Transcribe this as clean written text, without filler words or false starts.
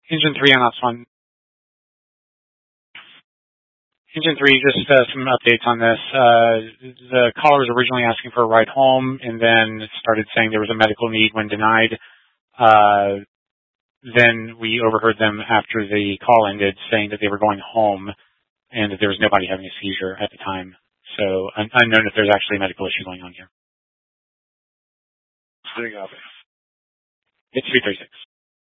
Engine 3 on Ops 1. Engine 3, just some updates on this. The caller was originally asking for a ride home and then started saying there was a medical need when denied. Then we overheard them after the call ended saying that they were going home and that there was nobody having a seizure at the time. So unknown if there's actually a medical issue going on here. Sitting up. It's 336.